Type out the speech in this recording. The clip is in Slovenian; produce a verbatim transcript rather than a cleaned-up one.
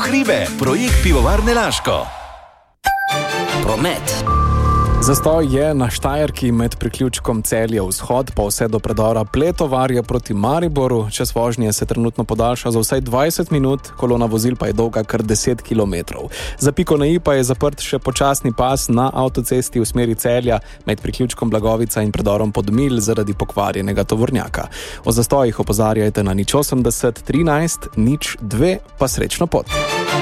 hribe, projekt Pivovarne Laško. Promet. Zastoj je na Štajerki med priključkom Celje-Vzhod pa vse do predora Pletovarje proti Mariboru. Čas vožnje se trenutno podaljša za vsaj dvajset minut, kolona vozil pa je dolga kar deset kilometrov. Za piko na i pa je zaprt še počasni pas na avtocesti v smeri Celja med priključkom Blagovica in predorom Podmilj zaradi pokvarjenega tovornjaka. O zastojih opozarjajte na nič osemdeset trinajst nič dve, pa srečno pot.